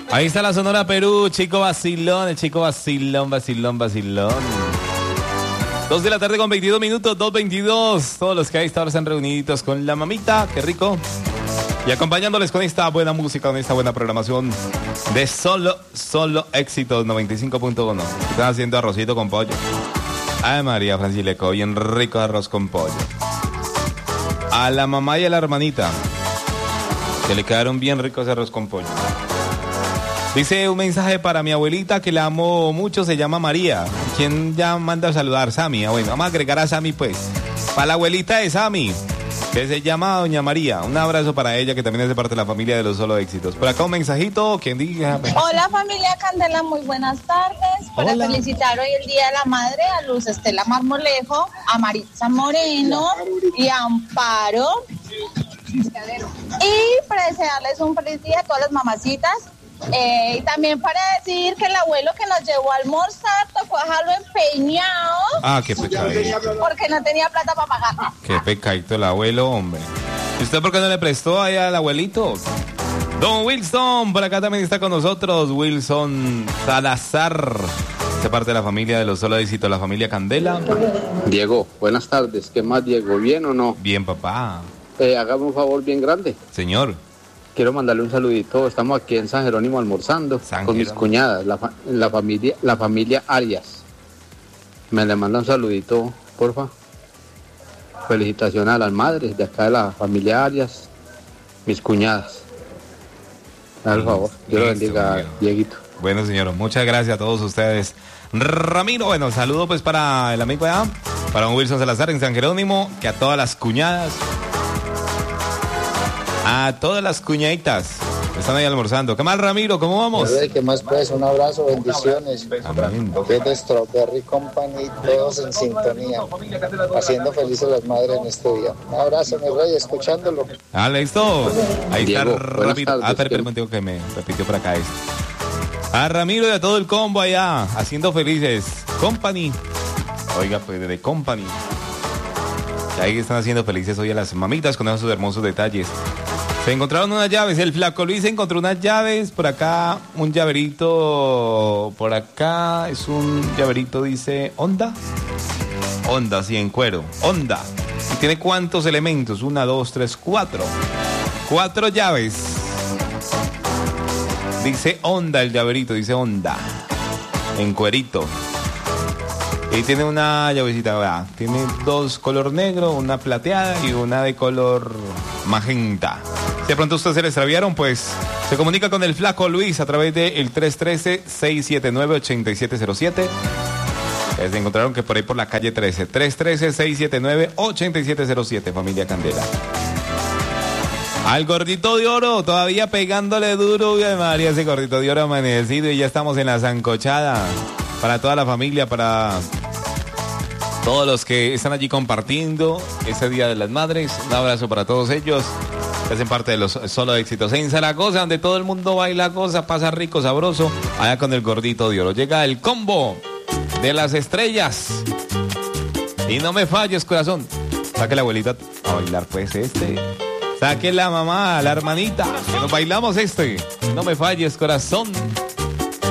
Ahí está la Sonora Perú, chico vacilón, el chico vacilón. 2 de la tarde con 22 minutos, 2:22. Todos los que ahí están reunidos con la mamita, qué rico. Y acompañándoles con esta buena música, con esta buena programación de solo éxitos 95.1. Están haciendo arrocito con pollo. Ay, María Francileco, bien rico arroz con pollo. A la mamá y a la hermanita, que le quedaron bien ricos arroz con pollo. Dice un mensaje para mi abuelita que la amo mucho, se llama María. ¿Quién ya manda a saludar? Sammy. Bueno, vamos a agregar a Sammy pues. Para la abuelita de Sammy, que se llama Doña María. Un abrazo para ella, que también es de parte de la familia de los Solo Éxitos. Por acá un mensajito, ¿quién diga? Hola familia Candela, muy buenas tardes. Para felicitar hoy el Día de la Madre a Luz Estela Marmolejo, a Maritza Moreno y a Amparo. Y para desearles un feliz día a todas las mamacitas. Y también para decir que el abuelo que nos llevó a almorzar tocó dejarlo empeñado. Ah, qué pecadito. Porque no tenía plata para pagar. Qué pecadito el abuelo, hombre. ¿Y usted por qué no le prestó ahí al abuelito? Don Wilson, por acá también está con nosotros. Wilson Salazar, de parte de la familia de los Solo Éxitos, la familia Candela. Diego, buenas tardes. ¿Qué más, Diego? ¿Bien o no? Bien, papá. Hágame un favor bien grande. Señor. Quiero mandarle un saludito. Estamos aquí en San Jerónimo almorzando con mis cuñadas, la familia Arias. Me le manda un saludito, porfa. Felicitaciones a las madres de acá de la familia Arias, mis cuñadas. Por favor, Dios lo bendiga, Dieguito. Bueno, señor, muchas gracias a todos ustedes. Ramiro, bueno, saludo pues para el amigo allá, para un Wilson Salazar en San Jerónimo, que a todas las cuñadas, a todas las cuñaditas están ahí almorzando. ¿Qué más, Ramiro? ¿Cómo vamos? ¿Qué más pues? Un abrazo, bendiciones. Desde Strawberry Company, todos en sintonía, haciendo felices las madres en este día. Un abrazo, mi rey, escuchándolo. Ah, listo. Ahí Diego, está Ramiro. Pero que me repitió por acá esto. A Ramiro y a todo el combo allá, haciendo felices. Company. Oiga, pues de Company. Y ahí están haciendo felices hoy a las mamitas con esos hermosos detalles. Se encontraron unas llaves, el Flaco Luis encontró unas llaves, por acá un llaverito, por acá es un llaverito, dice, ¿Honda? Honda, sí, en cuero, Honda. ¿Y tiene cuántos elementos? 1, 2, 3, 4. 4 llaves. Dice Honda el llaverito, dice Honda. En cuerito. Y tiene una llavecita, ¿verdad? Tiene 2 color negro, una plateada y una de color magenta. Si de pronto ustedes se le extraviaron, pues se comunica con el Flaco Luis a través del 313-679-8707. Se encontraron que por ahí por la calle 13. 313-679-8707, familia Candela. Al gordito de oro, todavía pegándole duro, uy, María, ese gordito de oro amanecido, y ya estamos en la zancochada. Para toda la familia, para todos los que están allí compartiendo ese Día de las Madres. Un abrazo para todos ellos, que hacen parte de los Solo Éxitos. En Zaragoza, donde todo el mundo baila cosa, pasa rico, sabroso, allá con el gordito de oro. Llega el combo de las estrellas. Y no me falles, corazón. Saque la abuelita a bailar, pues, Saque la mamá, la hermanita, que nos bailamos No me falles, corazón.